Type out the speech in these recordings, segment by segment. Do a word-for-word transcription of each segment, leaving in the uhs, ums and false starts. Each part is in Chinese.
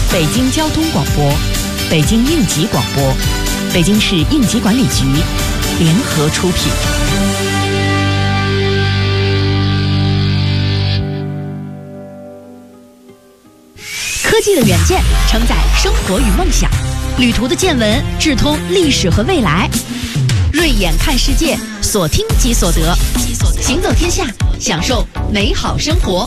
北京交通广播、北京应急广播、北京市应急管理局联合出品。科技的远见承载生活与梦想，旅途的见闻智通历史和未来。锐眼看世界，所听即所得，行走天下，享受美好生活。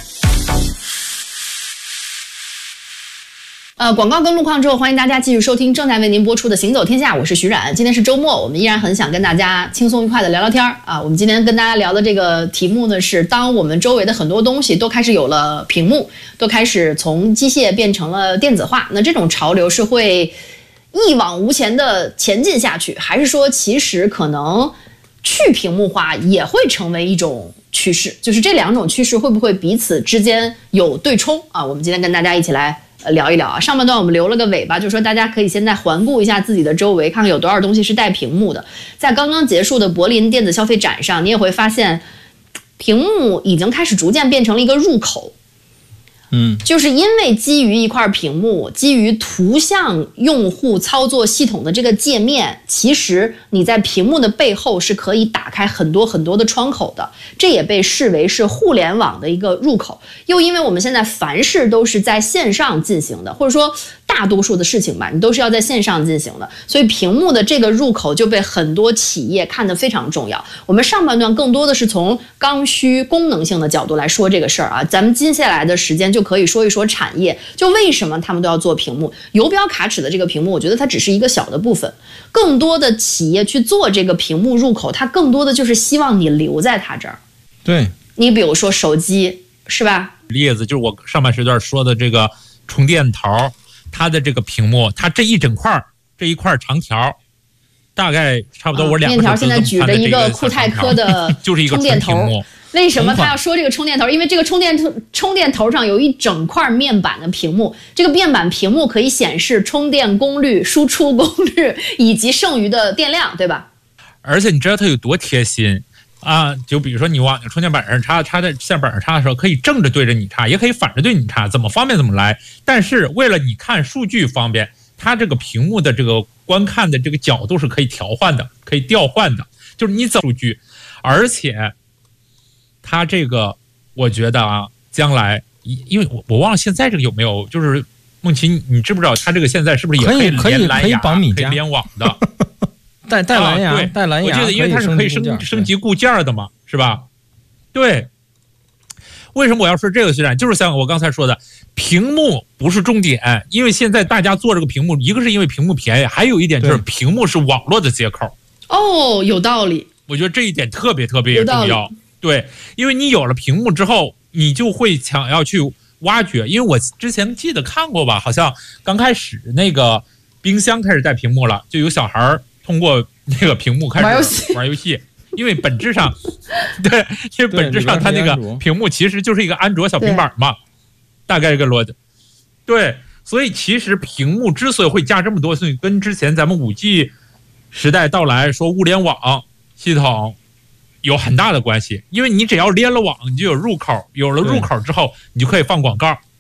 呃，广告跟路况之后，欢迎大家继续收听正在为您播出的《行走天下》，我是徐冉。今天是周末，我们依然很想跟大家轻松愉快的聊聊天啊。我们今天跟大家聊的这个题目呢，是当我们周围的很多东西都开始有了屏幕，都开始从机械变成了电子化，那这种潮流是会一往无前的前进下去，还是说其实可能去屏幕化也会成为一种趋势？就是这两种趋势会不会彼此之间有对冲啊？我们今天跟大家一起来呃聊一聊啊。上半段我们留了个尾巴，就是说大家可以现在环顾一下自己的周围，看看有多少东西是带屏幕的。在刚刚结束的柏林电子消费展上，你也会发现屏幕已经开始逐渐变成了一个入口。嗯，就是因为基于一块屏幕，基于图像用户操作系统的这个界面，其实你在屏幕的背后是可以打开很多很多的窗口的，这也被视为是互联网的一个入口。又因为我们现在凡事都是在线上进行的，或者说大多数的事情吧，你都是要在线上进行的，所以屏幕的这个入口就被很多企业看得非常重要。我们上半段更多的是从刚需功能性的角度来说这个事儿啊，咱们接下来的时间就可以说一说产业，就为什么他们都要做屏幕。游标卡尺的这个屏幕，我觉得它只是一个小的部分，更多的企业去做这个屏幕入口，它更多的就是希望你留在它这儿。 对， 你比如说手机，是吧？ 例子就是我上半时段说的这个充电头，它的这个屏幕，它这一整块这一块长条，大概差不多我两个、 啊、面条现在举着一个酷泰科的就是一个充电头。为什么他要说这个充电头？因为这个充电充电头上有一整块面板的屏幕，这个面板屏幕可以显示充电功率、输出功率以及剩余的电量，对吧？ 而且你知道它有多贴心啊？就比如说你往充电板上插，插在线板上插的时候，可以正着对着你插，也可以反着对你插，怎么方便怎么来。但是为了你看数据方便，它这个屏幕的这个观看的这个角度是可以调换的，可以调换的，就是你走数据，而且它这个我觉得啊，将来因为我我忘了现在这个有没有，就是梦琪，你知不知道它这个现在是不是也可以连蓝牙、可以联网的？ 带带蓝牙，啊、带蓝牙， 我记得因为它是可以升升级固件的嘛，是吧？对。为什么我要说这个？虽然就是像我刚才说的，屏幕不是重点，因为现在大家做这个屏幕，一个是因为屏幕便宜，还有一点就是屏幕是网络的接口。 哦，有道理。 我觉得这一点特别特别重要。对，因为你有了屏幕之后，你就会想要去挖掘。因为我之前记得看过吧，好像刚开始那个冰箱开始带屏幕了，就有小孩通过那个屏幕开始玩游戏。玩游戏因为本质上，对，因为本质上它那个屏幕其实就是一个安卓小平板嘛，大概这个逻辑。对，所以其实屏幕之所以会加这么多，所以跟之前咱们 五 G 时代到来说物联网系统有很大的关系。因为你只要连了网，你就有入口，有了入口之后，你就可以放广告，